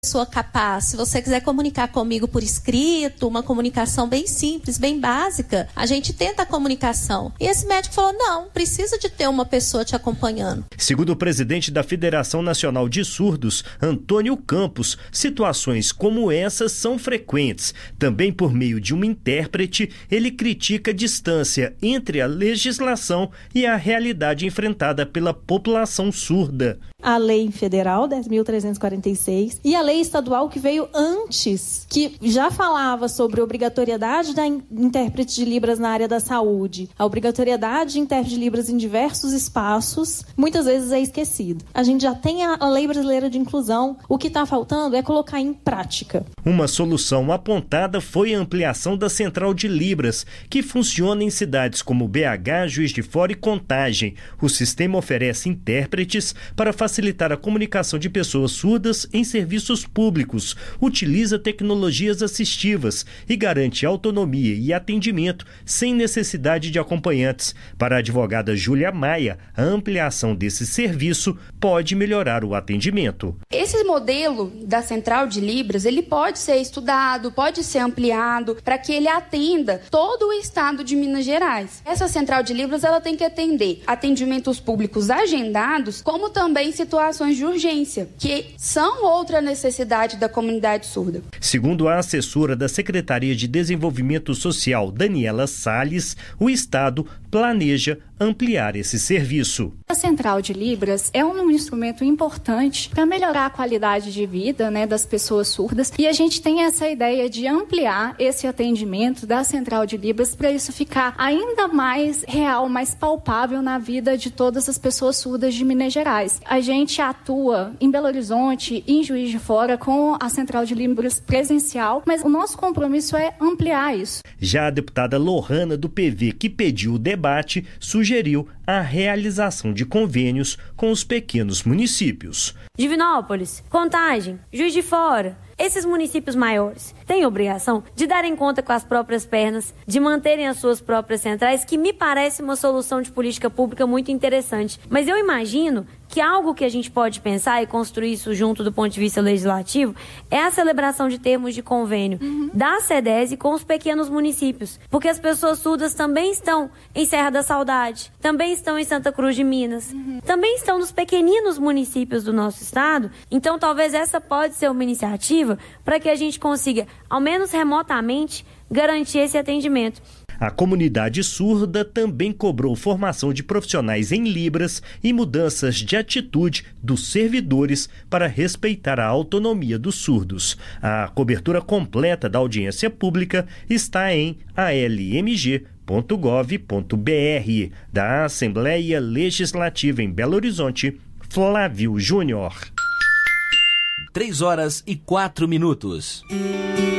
pessoa capaz, se você quiser comunicar comigo por escrito, uma comunicação bem simples, bem básica, a gente tenta a comunicação. E esse médico falou, não, precisa de ter uma pessoa te acompanhando. Segundo o presidente da Federação Nacional de Surdos, Antônio Campos, situações como essas são frequentes. Também por meio de um intérprete, ele critica a distância entre a legislação e a realidade enfrentada pela população surda. A lei federal 10.346 e a lei estadual que veio antes, que já falava sobre a obrigatoriedade da intérprete de Libras na área da saúde, a obrigatoriedade de intérprete de Libras em diversos espaços, muitas vezes é esquecido. A gente já tem a lei brasileira de inclusão, o que está faltando é colocar em prática. Uma solução apontada foi a ampliação da Central de Libras, que funciona em cidades como BH, Juiz de Fora e Contagem. O sistema oferece intérpretes para facilitar a comunicação de pessoas surdas em serviços públicos, utiliza tecnologias assistivas e garante autonomia e atendimento sem necessidade de acompanhantes. Para a advogada Júlia Maia, a ampliação desse serviço pode melhorar o atendimento. Esse modelo da Central de Libras, ele pode ser estudado, pode ser ampliado para que ele atenda todo o estado de Minas Gerais. Essa Central de Libras, ela tem que atender atendimentos públicos agendados, como também situações de urgência, que são outra necessidade da comunidade surda. Segundo a assessora da Secretaria de Desenvolvimento Social, Daniela Salles, o Estado planeja ampliar esse serviço. A Central de Libras é um instrumento importante para melhorar a qualidade de vida, das pessoas surdas, e a gente tem essa ideia de ampliar esse atendimento da Central de Libras para isso ficar ainda mais real, mais palpável na vida de todas as pessoas surdas de Minas Gerais. A gente atua em Belo Horizonte e em Juiz de Fora com a Central de Libras presencial, mas o nosso compromisso é ampliar isso. Já a deputada Lohana do PV, que pediu o debate, sugeriu a realização de convênios com os pequenos municípios. Divinópolis, Contagem, Juiz de Fora, esses municípios maiores têm obrigação de darem conta com as próprias pernas, de manterem as suas próprias centrais, que me parece uma solução de política pública muito interessante. Mas eu imagino que algo que a gente pode pensar e construir isso junto do ponto de vista legislativo é a celebração de termos de convênio da CEDESE com os pequenos municípios, porque as pessoas surdas também estão em Serra da Saudade, também estão em Santa Cruz de Minas, também estão nos pequeninos municípios do nosso estado. Então talvez essa pode ser uma iniciativa para que a gente consiga, ao menos remotamente, garantir esse atendimento. A comunidade surda também cobrou formação de profissionais em Libras e mudanças de atitude dos servidores para respeitar a autonomia dos surdos. A cobertura completa da audiência pública está em almg.gov.br. Da Assembleia Legislativa em Belo Horizonte, Flávio Júnior. 3 horas e 4 minutos.